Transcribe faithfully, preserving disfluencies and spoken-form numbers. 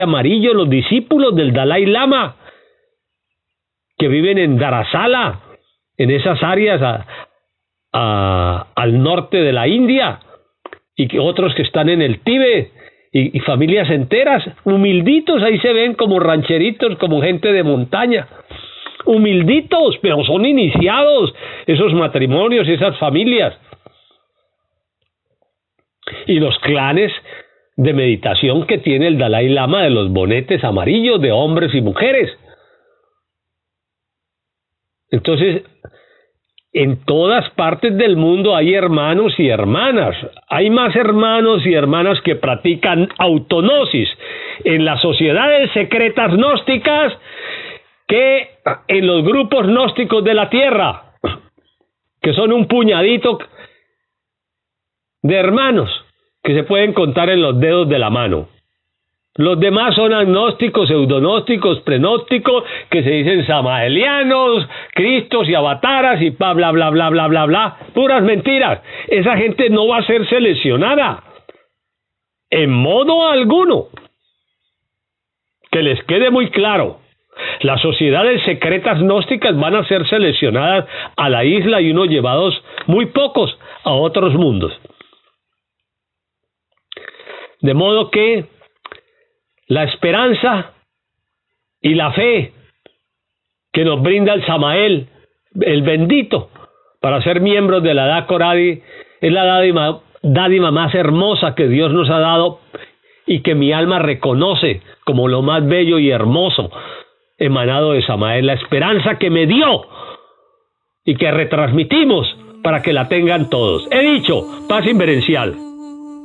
amarillo, los discípulos del Dalai Lama, que viven en Dharamsala, en esas áreas a, a, al norte de la India, y que otros que están en el Tíbet, y, y familias enteras, humilditos, ahí se ven como rancheritos, como gente de montaña, humilditos, pero son iniciados esos matrimonios, esas familias. Y los clanes de meditación que tiene el Dalai Lama, de los bonetes amarillos, de hombres y mujeres. Entonces, en todas partes del mundo hay hermanos y hermanas. Hay más hermanos y hermanas que practican autognosis en las sociedades secretas gnósticas que en los grupos gnósticos de la Tierra, que son un puñadito de hermanos que se pueden contar en los dedos de la mano. Los demás son agnósticos, pseudognósticos, prenósticos, que se dicen samaelianos, cristos y avataras y bla, bla, bla, bla, bla, bla, bla, puras mentiras. Esa gente no va a ser seleccionada en modo alguno. Que les quede muy claro. Las sociedades secretas gnósticas van a ser seleccionadas a la isla y unos llevados, muy pocos, a otros mundos. De modo que la esperanza y la fe que nos brinda el Samael, el bendito, para ser miembros de la Edad Coradi, es la dádiva, dádiva más hermosa que Dios nos ha dado y que mi alma reconoce como lo más bello y hermoso emanado de Samael, la esperanza que me dio y que retransmitimos para que la tengan todos. He dicho, paz inverencial.